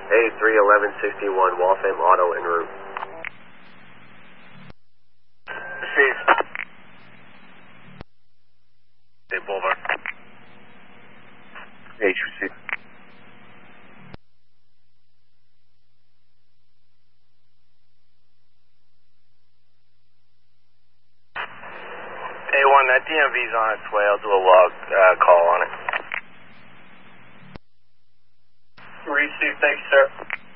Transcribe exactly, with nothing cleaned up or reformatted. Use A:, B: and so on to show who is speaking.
A: A three eleven sixty-one, Waltham Auto en route.
B: Received. State Boulevard.
C: H, received.
B: A one, that D M V's on its way. I'll do a log uh, call on it.
D: Received, thank you, sir.